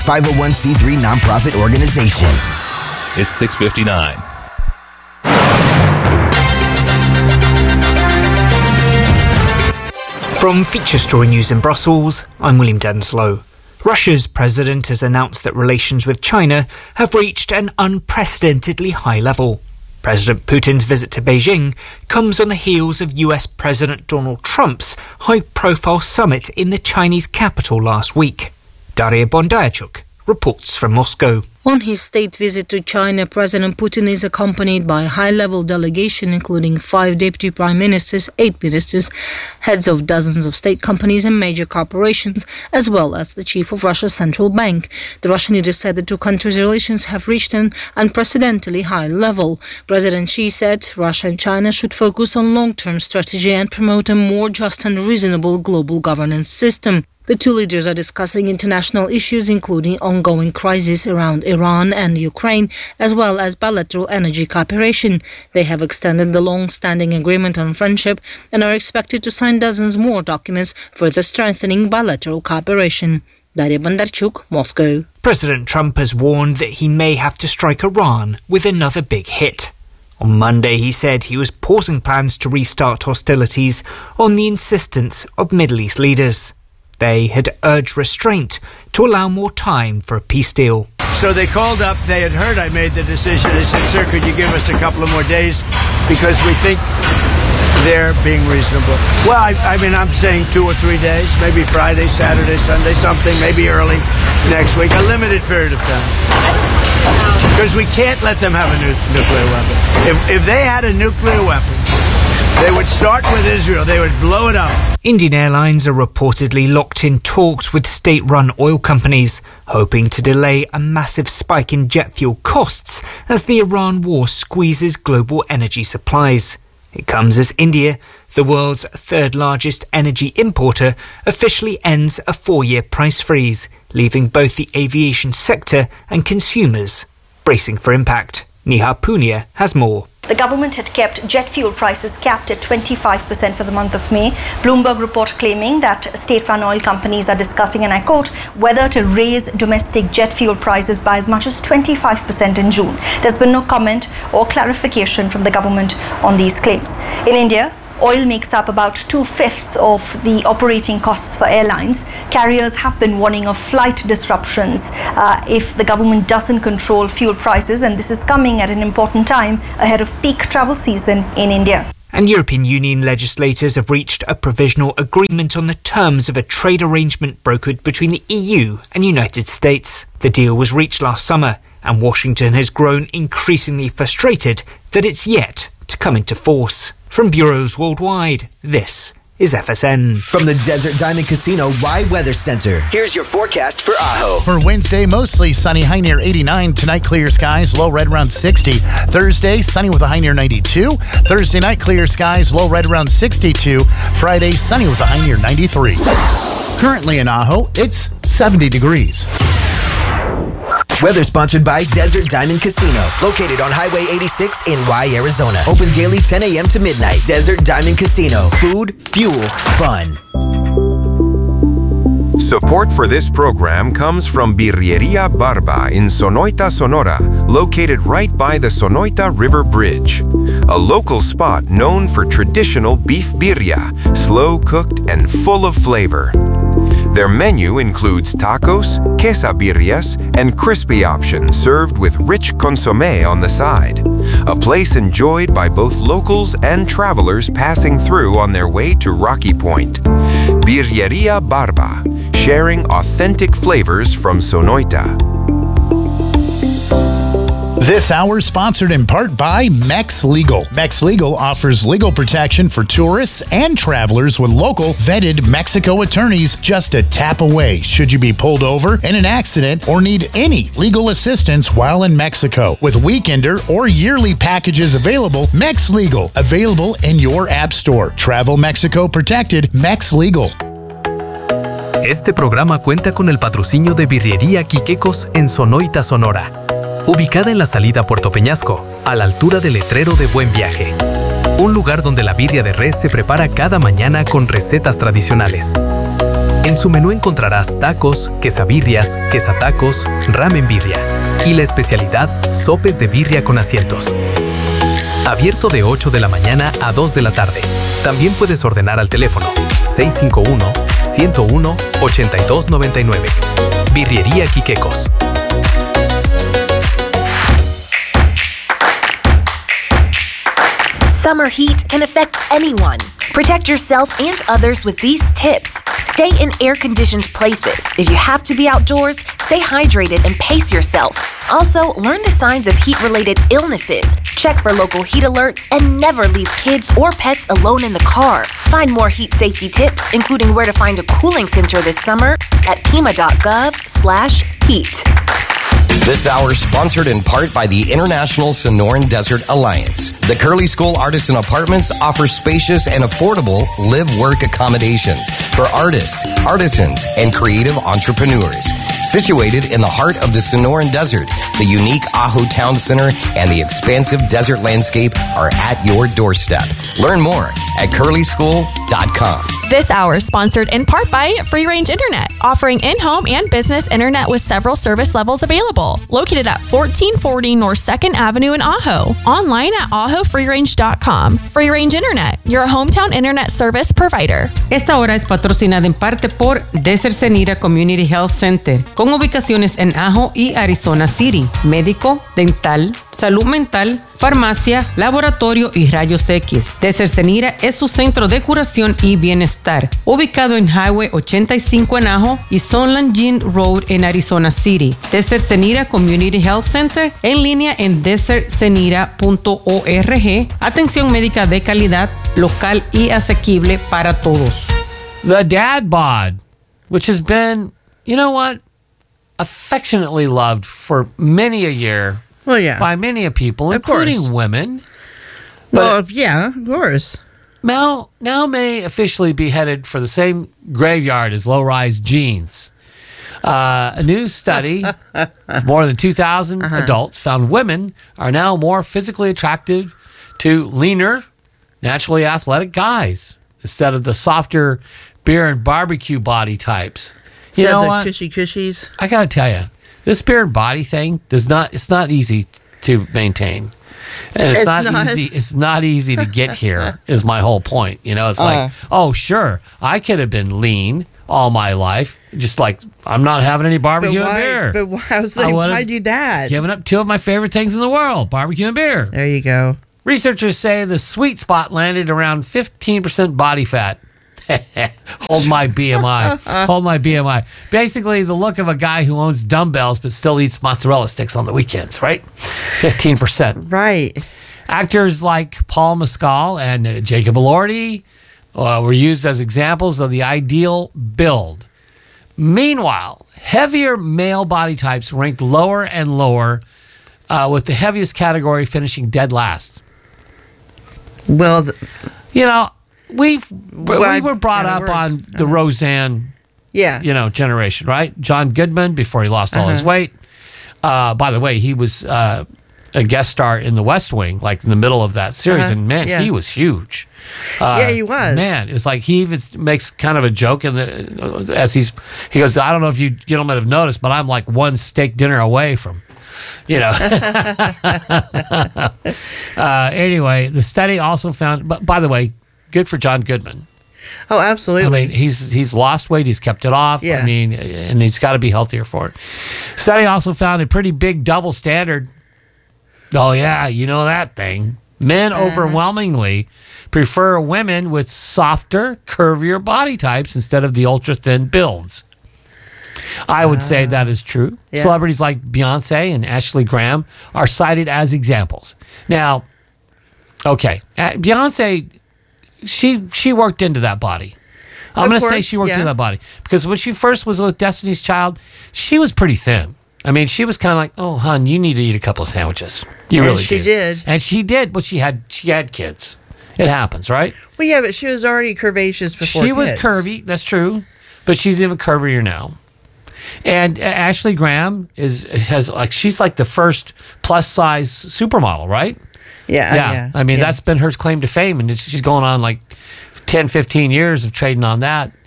501c3 nonprofit organization. It's 6:59. From Feature Story News in Brussels, I'm William Denslow. Russia's president has announced that relations with China have reached an unprecedentedly high level. President Putin's visit to Beijing comes on the heels of US President Donald Trump's high-profile summit in the Chinese capital last week. Daria Bondayachuk reports from Moscow. On his state visit to China, President Putin is accompanied by a high-level delegation including 5 deputy prime ministers, 8 ministers, heads of dozens of state companies and major corporations, as well as the chief of Russia's central bank. The Russian leader said the two countries' relations have reached an unprecedentedly high level. President Xi said Russia and China should focus on long-term strategy and promote a more just and reasonable global governance system. The two leaders are discussing international issues including ongoing crises around Iran and Ukraine, as well as bilateral energy cooperation. They have extended the long-standing agreement on friendship and are expected to sign dozens more documents further strengthening bilateral cooperation. Daria Bondarchuk, Moscow. President Trump has warned that he may have to strike Iran with another big hit. On Monday, he said he was pausing plans to restart hostilities on the insistence of Middle East leaders. They had urged restraint to allow more time for a peace deal. So they called up, they had heard I made the decision. They said, sir, could you give us a couple of more days because we think they're being reasonable. Well, I'm saying 2 or 3 days, maybe Friday, Saturday, Sunday, something, maybe early next week, a limited period of time. Because we can't let them have a nuclear weapon. If they had a nuclear weapon, they would start with Israel. They would blow it up. Indian Airlines are reportedly locked in talks with state-run oil companies, hoping to delay a massive spike in jet fuel costs as the Iran war squeezes global energy supplies. It comes as India, the world's third-largest energy importer, officially ends a 4-year price freeze, leaving both the aviation sector and consumers bracing for impact. Neha Punia has more. The government had kept jet fuel prices capped at 25% for the month of May. Bloomberg report claiming that state-run oil companies are discussing, and I quote, whether to raise domestic jet fuel prices by as much as 25% in June. There's been no comment or clarification from the government on these claims. In India, oil makes up about 2/5 of the operating costs for airlines. Carriers have been warning of flight disruptions if the government doesn't control fuel prices, and this is coming at an important time ahead of peak travel season in India. And European Union legislators have reached a provisional agreement on the terms of a trade arrangement brokered between the EU and United States. The deal was reached last summer, and Washington has grown increasingly frustrated that it's yet to come into force. From bureaus worldwide, this is FSN. From the Desert Diamond Casino Rye Weather Center, here's your forecast for Ajo. For Wednesday, mostly sunny, high near 89. Tonight, clear skies, low right around 60. Thursday, sunny with a high near 92. Thursday night, clear skies, low right around 62. Friday, sunny with a high near 93. Currently in Ajo, it's 70 degrees. Weather sponsored by Desert Diamond Casino, located on Highway 86 in Rye, Arizona. Open daily 10 a.m. to midnight. Desert Diamond Casino. Food, fuel, fun. Support for this program comes from Birreria Barba in Sonoita, Sonora, located right by the Sonoita River Bridge. A local spot known for traditional beef birria, slow-cooked and full of flavor. Their menu includes tacos, quesabirrias, and crispy options served with rich consommé on the side. A place enjoyed by both locals and travelers passing through on their way to Rocky Point. Birreria Barba, sharing authentic flavors from Sonoita. This hour is sponsored in part by Mex Legal. Mex Legal offers legal protection for tourists and travelers with local vetted Mexico attorneys just a tap away should you be pulled over in an accident or need any legal assistance while in Mexico. With weekender or yearly packages available, Mex Legal, available in your app store. Travel Mexico protected, Mex Legal. Este programa cuenta con el patrocinio de Birrería Quiquecos en Sonoita, Sonora. Ubicada en la salida Puerto Peñasco, a la altura del letrero de Buen Viaje. Un lugar donde la birria de res se prepara cada mañana con recetas tradicionales. En su menú encontrarás tacos, quesabirrias, quesatacos, ramen birria y la especialidad sopes de birria con asientos. Abierto de 8 de la mañana a 2 de la tarde. También puedes ordenar al teléfono 651-101-8299. Birrería Quiquecos. Summer heat can affect anyone. Protect yourself and others with these tips. Stay in air-conditioned places. If you have to be outdoors, stay hydrated and pace yourself. Also, learn the signs of heat-related illnesses. Check for local heat alerts and never leave kids or pets alone in the car. Find more heat safety tips, including where to find a cooling center this summer at pima.gov/heat. This hour sponsored in part by the International Sonoran Desert Alliance. The Curly School Artisan Apartments offer spacious and affordable live-work accommodations for artists, artisans, and creative entrepreneurs. Situated in the heart of the Sonoran Desert, the unique Ajo Town Center and the expansive desert landscape are at your doorstep. Learn more at curlyschool.com. This hour is sponsored in part by Free Range Internet, offering in-home and business internet with several service levels available. Located at 1440 North 2nd Avenue in Ajo. Online at ajofreerange.com. Free Range Internet, your hometown internet service provider. Esta hora es patrocinada en parte por Desert Senira Community Health Center, con ubicaciones en Ajo y Arizona City. Médico, dental, salud mental, farmacia, laboratorio y rayos X. Desert Senira es su centro de curación y bienestar, ubicado en Highway 85 en Ajo y Sunland Gin Road en Arizona City. Desert Senira Community Health Center, en línea en desertsenira.org. Atención médica de calidad, local y asequible para todos. The dad bod, which has been, you know what, affectionately loved for many a year. Well, yeah. By many of people, including women. Well, yeah, of course. Now may officially be headed for the same graveyard as low-rise jeans. A new study of more than 2,000 adults found women are now more physically attractive to leaner, naturally athletic guys instead of the softer beer and barbecue body types. You know what? Cushies. I gotta tell you, this beer and body thing it's not easy to maintain. And it's not easy to get here is my whole point. You know, it's like, oh sure, I could have been lean all my life, just like I'm not having any barbecue and beer. But why do that? Giving up two of my favorite things in the world, barbecue and beer. There you go. Researchers say the sweet spot landed around 15% body fat. Hold my BMI. Hold my BMI. Basically, the look of a guy who owns dumbbells but still eats mozzarella sticks on the weekends, right? 15%. Right. Actors like Paul Mescal and Jacob Elordi were used as examples of the ideal build. Meanwhile, heavier male body types ranked lower and lower, with the heaviest category finishing dead last. Well, you know, we were brought up on the Roseanne, generation, right? John Goodman before he lost all his weight. By the way, he was a guest star in The West Wing, like in the middle of that series, and man, he was huge. He was. Man, it was like he even makes kind of a joke he goes, I don't know if you gentlemen have noticed, but I'm like one steak dinner away from. Anyway, the study also found, but by the way, good for John Goodman. Oh, absolutely. I mean, he's lost weight, he's kept it off. Yeah. I mean, and he's got to be healthier for it. Study also found a pretty big double standard. Oh yeah, you know that thing. Men overwhelmingly prefer women with softer, curvier body types instead of the ultra thin builds. I would say that is true. Yeah. Celebrities like Beyonce and Ashley Graham are cited as examples. Now, okay, Beyonce, she worked into that body. I'm going to say she worked into that body because when she first was with Destiny's Child, she was pretty thin. I mean, she was kind of like, "Oh, hon, you need to eat a couple of sandwiches." You really did. And she did, but she had kids. It happens, right? Well, yeah, but she was already curvaceous before. She was curvy. That's true, but she's even curvier now. And Ashley Graham she's like the first plus size supermodel, right? Yeah. I mean, that's been her claim to fame, and she's going on like 10, 15 years of trading on that.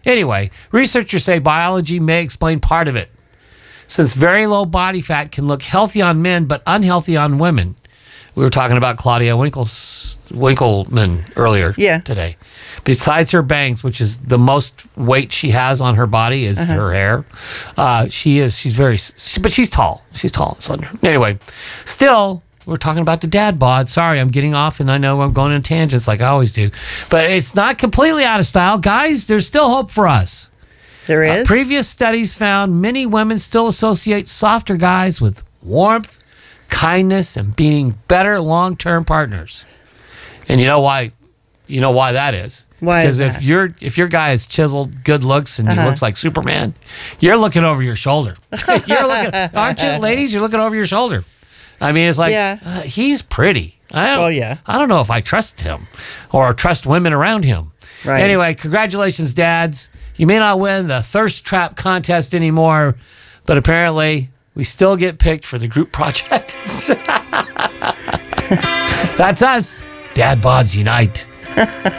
Anyway, researchers say biology may explain part of it, since very low body fat can look healthy on men but unhealthy on women. We were talking about Claudia Winkleman earlier today. Besides her bangs, which is the most weight she has on her body, is her hair. But she's tall. She's tall and slender. Anyway, still, we're talking about the dad bod. Sorry, I'm getting off, and I know I'm going in tangents like I always do. But it's not completely out of style. Guys, there's still hope for us. There is? Previous studies found many women still associate softer guys with warmth, kindness, and being better long-term partners. And you know why? You know why that is? Why? Because if your guy is chiseled, good looks, and he looks like Superman, you're looking over your shoulder. Aren't you, ladies? You're looking over your shoulder. I mean, it's like he's pretty. I don't know if I trust him or trust women around him. Right. Anyway, congratulations, dads. You may not win the thirst trap contest anymore, but apparently we still get picked for the group project. That's us. Dad Bods Unite.